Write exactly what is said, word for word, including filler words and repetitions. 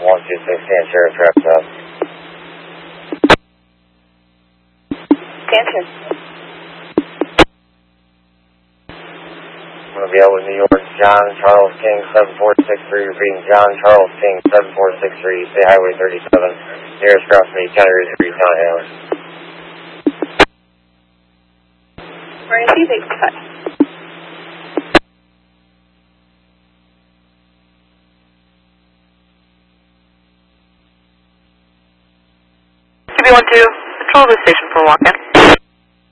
one two six, San Sheriff, wraps up. Stanton. I'm going to be out with New York, John Charles King, seven four six three, repeating John Charles King, seven four six three, say Highway thirty-seven, nearest cross me, County Route three, Town Hamlet. We're going to see big cut. Q B one two, control the station for walk-in.